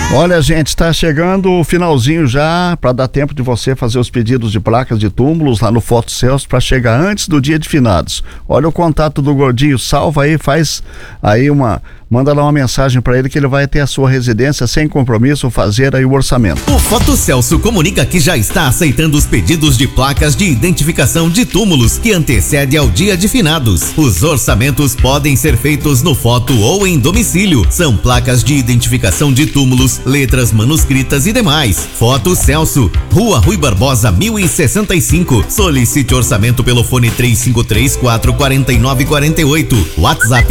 Olha, gente, está chegando o finalzinho já para dar tempo de você fazer os pedidos de placas de túmulos lá no Foto Celso para chegar antes do dia de finados. Olha o contato do Gordinho, salva aí, faz aí manda lá uma mensagem para ele que ele vai ter a sua residência sem compromisso, fazer aí o orçamento. O Foto Celso comunica que já está aceitando os pedidos de placas de identificação de túmulos que antecede ao dia de finados. Os orçamentos podem ser feitos no Foto ou em domicílio. São placas de identificação de túmulos, letras manuscritas e demais. Foto Celso, Rua Rui Barbosa 1065. Solicite orçamento pelo fone 35344948. WhatsApp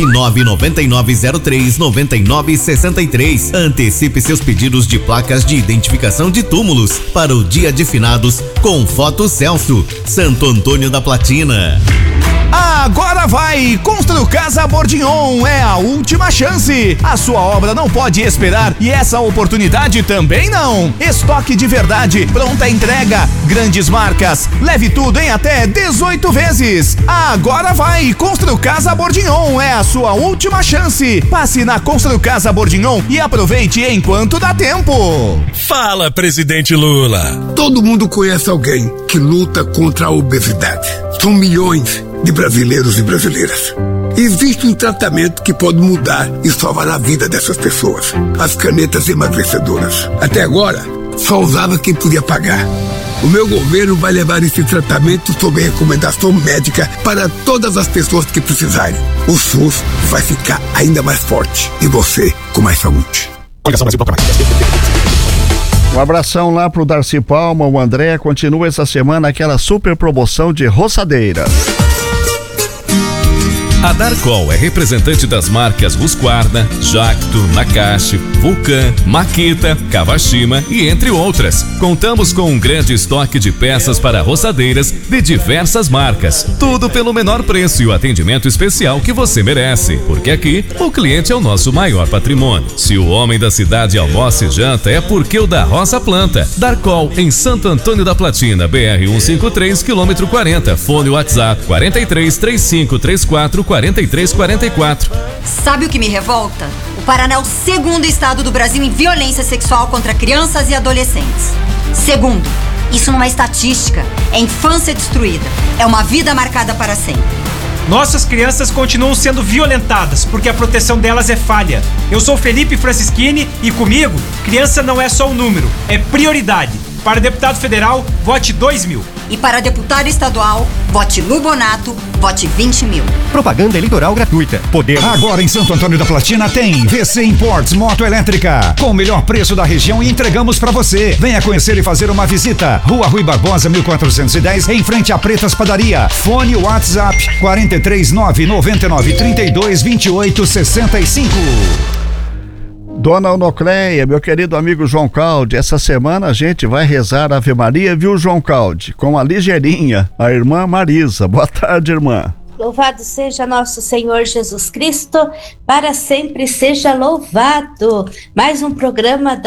999039963. Antecipe seus pedidos de placas de identificação de túmulos para o dia de finados com Foto Celso, Santo Antônio da Platina. Agora vai! Constru Casa Bordignon é a última chance. A sua obra não pode esperar e essa oportunidade também não. Estoque de verdade, pronta entrega, grandes marcas. Leve tudo em até 18 vezes. Agora vai! Constru Casa Bordignon é a sua última chance. Passe na Constru Casa Bordignon e aproveite enquanto dá tempo. Fala, presidente Lula. Todo mundo conhece alguém que luta contra a obesidade. São milhões de brasileiros e brasileiras. Existe um tratamento que pode mudar e salvar a vida dessas pessoas. As canetas emagrecedoras. Até agora, só usava quem podia pagar. O meu governo vai levar esse tratamento sob recomendação médica para todas as pessoas que precisarem. O SUS vai ficar ainda mais forte e você com mais saúde. Um abração lá pro Darcy Palma, o André. Continua essa semana aquela super promoção de roçadeiras. A Darcol é representante das marcas Husqvarna, Jacto, Nakashi, Vulcan, Makita, Kawashima e entre outras. Contamos com um grande estoque de peças para roçadeiras de diversas marcas. Tudo pelo menor preço e o atendimento especial que você merece. Porque aqui, o cliente é o nosso maior patrimônio. Se o homem da cidade almoça e janta, é porque o da roça planta. Darcol, em Santo Antônio da Platina, BR 153, quilômetro 40. Fone WhatsApp 43 35 34 4344. Sabe o que me revolta? O Paraná é o segundo estado do Brasil em violência sexual contra crianças e adolescentes. Segundo, isso não é estatística, é infância destruída, é uma vida marcada para sempre. Nossas crianças continuam sendo violentadas porque a proteção delas é falha. Eu sou Felipe Francischini e comigo, criança não é só um número, é prioridade. Para deputado federal, vote 2.000. E para deputado estadual, vote Lu Bonato, vote 20.000. Propaganda eleitoral gratuita. Poder. Agora em Santo Antônio da Platina tem VC Imports Moto Elétrica. Com o melhor preço da região e entregamos pra você. Venha conhecer e fazer uma visita. Rua Rui Barbosa 1410, em frente à Pretas Padaria. Fone WhatsApp 43999322865. Dona Onocleia, meu querido amigo João Calde, essa semana a gente vai rezar a Ave Maria, viu, João Calde? Com a ligeirinha, a irmã Marisa. Boa tarde, irmã. Louvado seja nosso Senhor Jesus Cristo, para sempre seja louvado. Mais um programa da